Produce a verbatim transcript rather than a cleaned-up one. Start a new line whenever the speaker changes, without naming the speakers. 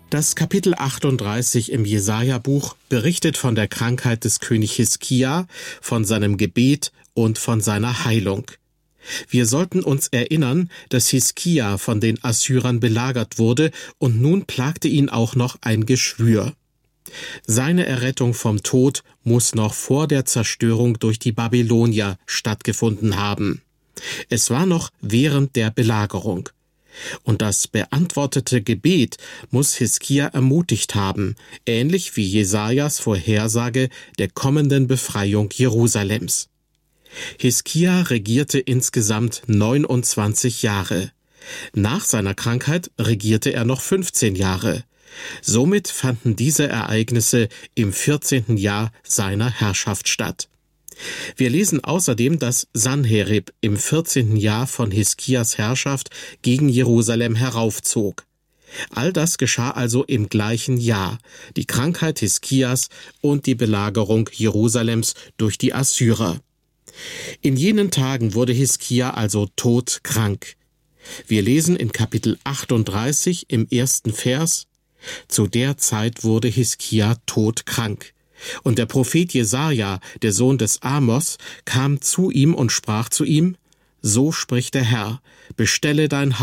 Das Kapitel achtunddreißig im Jesaja-Buch berichtet von der Krankheit des König Hiskia, von seinem Gebet und von seiner Heilung. Wir sollten uns erinnern, dass Hiskia von den Assyrern belagert wurde und nun plagte ihn auch noch ein Geschwür. Seine Errettung vom Tod muss noch vor der Zerstörung durch die Babylonier stattgefunden haben. Es war noch während der Belagerung. Und das beantwortete Gebet muss Hiskia ermutigt haben, ähnlich wie Jesajas Vorhersage der kommenden Befreiung Jerusalems. Hiskia regierte insgesamt neunundzwanzig Jahre. Nach seiner Krankheit regierte er noch fünfzehn Jahre. Somit fanden diese Ereignisse im vierzehnten Jahr seiner Herrschaft statt. Wir lesen außerdem, dass Sanherib im vierzehnten Jahr von Hiskias Herrschaft gegen Jerusalem heraufzog. All das geschah also im gleichen Jahr, die Krankheit Hiskias und die Belagerung Jerusalems durch die Assyrer. In jenen Tagen wurde Hiskia also todkrank. Wir lesen in Kapitel achtunddreißig im ersten Vers: Zu der Zeit wurde Hiskia todkrank. Und der Prophet Jesaja, der Sohn des Amos, kam zu ihm und sprach zu ihm: So spricht der Herr, bestelle dein